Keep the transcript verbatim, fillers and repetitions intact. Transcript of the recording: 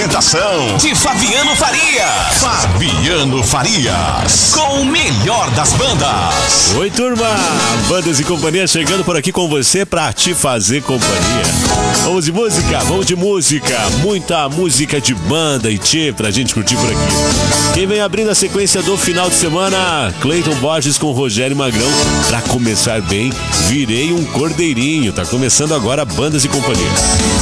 apresentação de Fabiano Farias. Fabiano Farias, com o melhor das bandas. Oi, turma! Bandas e Companhia chegando por aqui com você pra te fazer companhia. Vamos de música, vamos de música. Muita música de banda e tchê pra gente curtir por aqui. Quem vem abrindo a sequência do final de semana, Cleiton Borges com Rogério Magrão. Pra começar bem, virei um cordeirinho. Tá começando agora Bandas e Companhia.